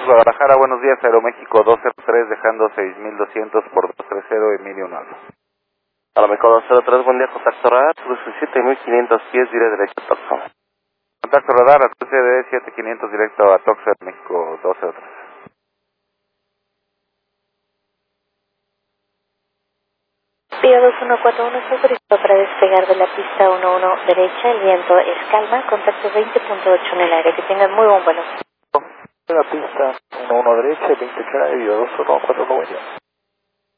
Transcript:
Guadalajara, buenos días, Aeroméxico 203, dejando 6200 por 230, Emilio Naldo. Aeroméxico 203, buen día, contacto radar, cruce 7500 pies, diré derecho a Tucson. Contacto radar, a cruce de 7500 directo a Tucson, México 203. Vía 2141 está autorizado para despegar de la pista 11 derecha, el viento es calma, contacto 20.8 en el aire, que tengan muy buen vuelo. De la pista 11 derecha, 20 en el aire, vía 2141.